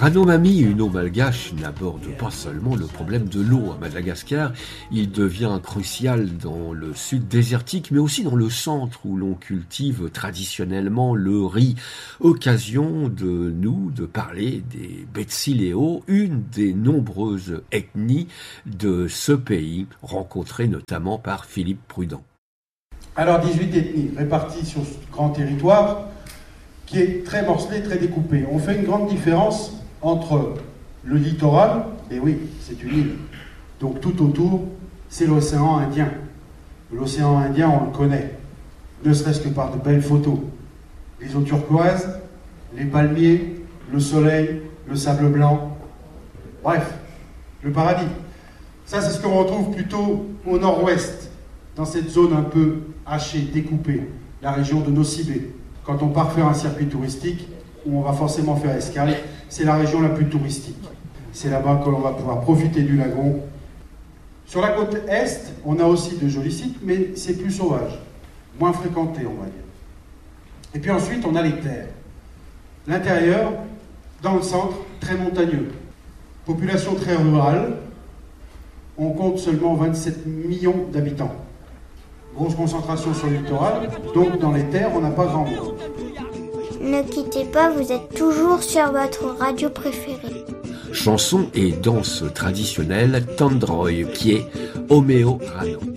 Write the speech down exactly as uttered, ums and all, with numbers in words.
Ranomami, une eau malgache, n'aborde pas seulement le problème de l'eau à Madagascar, il devient crucial dans le sud désertique, mais aussi dans le centre où l'on cultive traditionnellement le riz. Occasion de nous de parler des Betsileo, une des nombreuses ethnies de ce pays, rencontrée notamment par Philippe Prudent. Alors dix-huit ethnies réparties sur ce grand territoire qui est très morcelé, très découpé. On fait une grande différence entre le littoral, et oui, c'est une île, donc tout autour, c'est l'océan Indien. L'océan Indien, on le connaît, ne serait-ce que par de belles photos. Les eaux turquoises, les palmiers, le soleil, le sable blanc, bref, le paradis. Ça, c'est ce qu'on retrouve plutôt au nord-ouest, dans cette zone un peu hachée, découpée, la région de Nosy Be. Quand on part faire un circuit touristique, où on va forcément faire escale, c'est la région la plus touristique. C'est là-bas que l'on va pouvoir profiter du lagon. Sur la côte est, on a aussi de jolis sites, mais c'est plus sauvage, moins fréquenté, on va dire. Et puis ensuite, on a les terres. L'intérieur, dans le centre, très montagneux. Population très rurale, on compte seulement vingt-sept millions d'habitants. Grosse concentration sur le littoral, donc dans les terres, on n'a pas grand monde. Ne quittez pas, vous êtes toujours sur votre radio préférée. Chanson et danse traditionnelle Tandroy, qui est Omeo Rano.